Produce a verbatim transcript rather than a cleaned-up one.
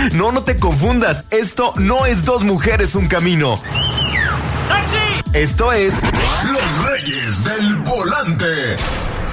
No, no te confundas. Esto no es Dos Mujeres, un Camino. Esto es Los Reyes del Volante.